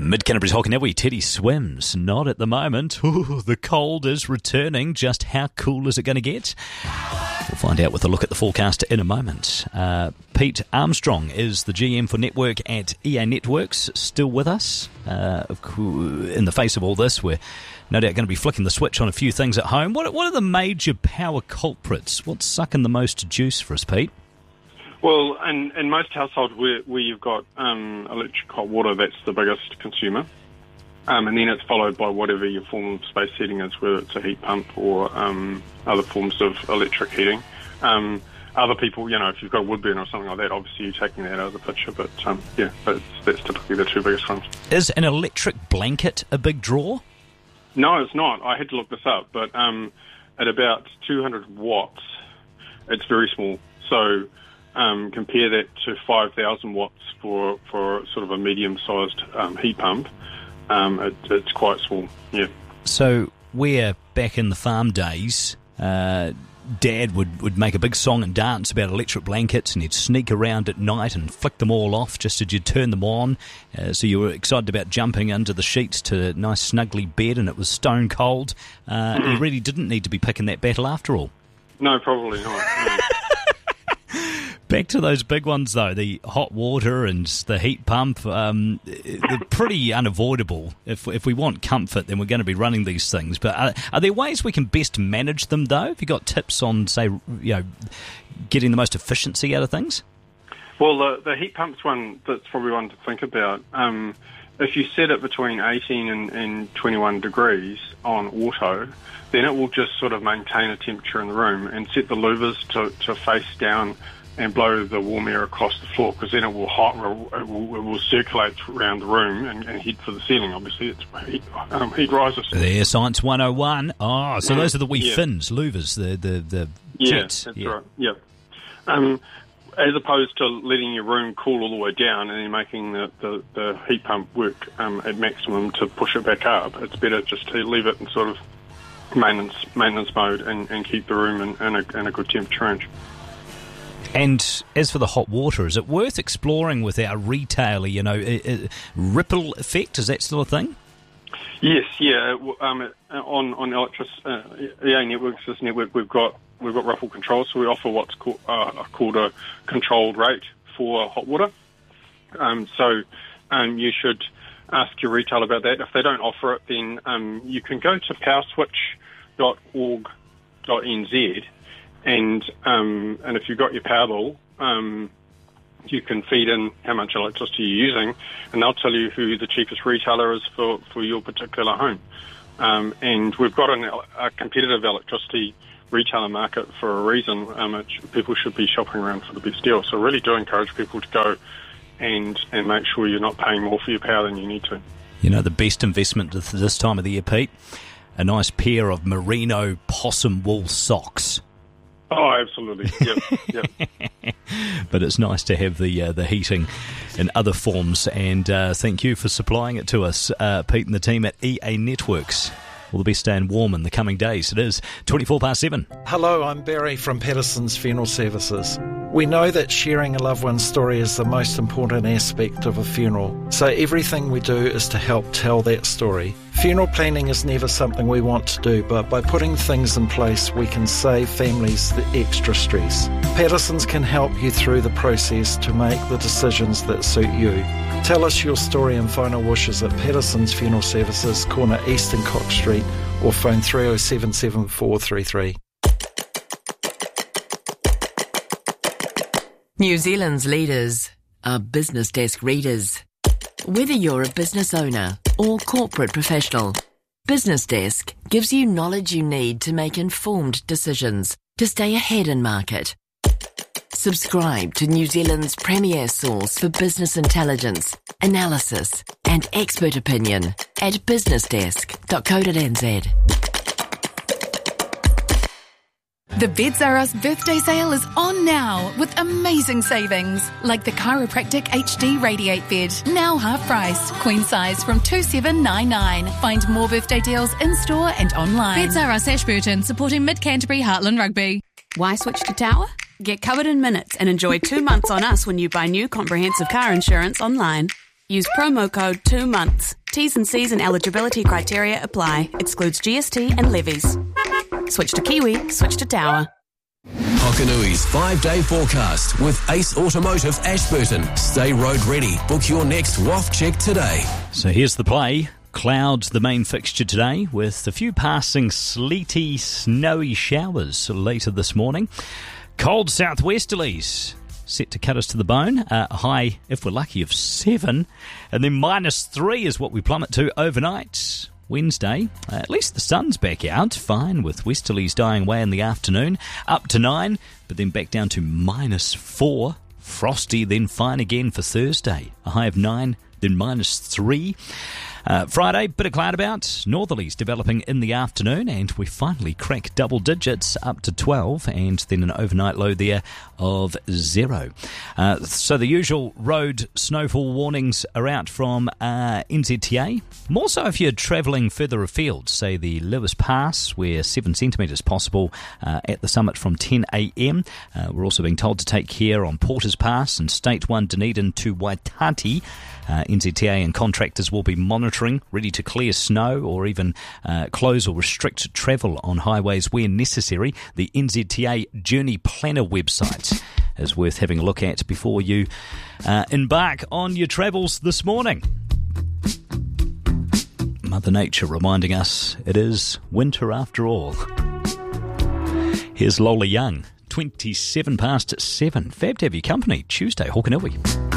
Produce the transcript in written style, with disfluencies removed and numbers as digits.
Mid-Canterbury's Hockey Teddy swims. Not at the moment. Ooh, the cold is returning. Just how cool is it going to get? We'll find out with a look at the forecast in a moment. Pete Armstrong is the GM for Network at EA Networks, still with us. In the face of all this, we're no doubt going to be flicking the switch on a few things at home. What are the major power culprits? What's sucking the most juice for us, Pete? Well, in most households where you've got electric hot water, that's the biggest consumer. And then it's followed by whatever your form of space heating is, whether it's a heat pump or other forms of electric heating. Other people, if you've got a wood burner or something like that, obviously you're taking that out of the picture. But, that's typically the two biggest ones. Is an electric blanket a big draw? No, it's not. I had to look this up. But at about 200 watts, it's very small. So compare that to 5,000 watts for sort of a medium-sized heat pump. It's quite small, yeah. So where back in the farm days, Dad would make a big song and dance about electric blankets, and he'd sneak around at night and flick them all off just as you'd turn them on. So you were excited about jumping under the sheets to a nice snuggly bed, and it was stone cold. You really didn't need to be picking that battle after all. No, probably not. No. Back to those big ones, though, the hot water and the heat pump, they're pretty unavoidable. If we want comfort, then we're going to be running these things. But are there ways we can best manage them, though? Have you got tips on, say, getting the most efficiency out of things? Well, the heat pump's one that's probably one to think about. If you set it between 18 and 21 degrees on auto, then it will just sort of maintain a temperature in the room and set the louvers to face down and blow the warm air across the floor, because then it will circulate around the room and head for the ceiling. Obviously, it's heat rises. There, Science 101. Oh, so those are the wee fins, louvers, the jets. That's right. Yeah. As opposed to letting your room cool all the way down and then making the heat pump work at maximum to push it back up, it's better just to leave it in sort of maintenance mode and keep the room in a good temperature range. And as for the hot water, is it worth exploring with our retailer, ripple effect? Is that still a thing? Yes, yeah. On EA Networks, this network, we've got Ripple Control, so we offer what's called a controlled rate for hot water. So you should ask your retailer about that. If they don't offer it, then you can go to powerswitch.org.nz. And if you've got your power bill, you can feed in how much electricity you're using, and they'll tell you who the cheapest retailer is for your particular home. And we've got a competitive electricity retailer market for a reason. People should be shopping around for the best deal. So I really do encourage people to go and make sure you're not paying more for your power than you need to. The best investment this time of the year, Pete? A nice pair of merino possum wool socks. Oh, absolutely. Yep. But it's nice to have the heating in other forms, and thank you for supplying it to us, Pete and the team at EA Networks. All the best staying warm in the coming days. It is 7:24. Hello, I'm Barry from Patterson's Funeral Services. We know that sharing a loved one's story is the most important aspect of a funeral, so everything we do is to help tell that story. Funeral planning is never something we want to do, but by putting things in place, we can save families the extra stress. Patterson's can help you through the process to make the decisions that suit you. Tell us your story and final wishes at Patterson's Funeral Services, corner East and Cox Street, or phone 307 7433. New Zealand's leaders are business desk readers. Whether you're a business owner or corporate professional, Business Desk gives you knowledge you need to make informed decisions to stay ahead in market. Subscribe to New Zealand's premier source for business intelligence, analysis and expert opinion at businessdesk.co.nz. The Beds R Us birthday sale is on now with amazing savings, like the Chiropractic HD Radiate bed, now half price, queen size from $2,799. Find more birthday deals in store and online. Beds R Us Ashburton, supporting Mid-Canterbury Heartland Rugby. Why switch to Tower? Get covered in minutes and enjoy 2 months on us when you buy new comprehensive car insurance online. Use promo code 2months. T's and C's and eligibility criteria apply. Excludes GST and levies. Switch to Kiwi, switch to Tower. Hokanui's 5-day forecast with Ace Automotive Ashburton. Stay road ready. Book your next WAF check today. So here's the play. Clouds the main fixture today, with a few passing sleety, snowy showers later this morning. Cold southwesterlies set to cut us to the bone. A high, if we're lucky, of 7. And then -3 is what we plummet to overnight. Wednesday, at least the sun's back out, fine, with westerlies dying away in the afternoon, up to 9, but then back down to -4. Frosty, then fine again for Thursday, a high of 9, then -3. Friday, bit of cloud about, northerlies developing in the afternoon, and we finally crack double digits up to 12, and then an overnight low there of 0. So the usual road snowfall warnings are out from NZTA. More so if you're travelling further afield, say the Lewis Pass, where 7 centimetres possible at the summit from 10 a.m. We're also being told to take care on Porters Pass and State 1 Dunedin to Waitati. NZTA and contractors will be monitoring, ready to clear snow or even close or restrict travel on highways where necessary. The NZTA Journey Planner website is worth having a look at before you embark on your travels this morning. Mother Nature reminding us it is winter after all. Here's Lola Young, 27 past 7. Fab to have your company. Tuesday, Hokanui.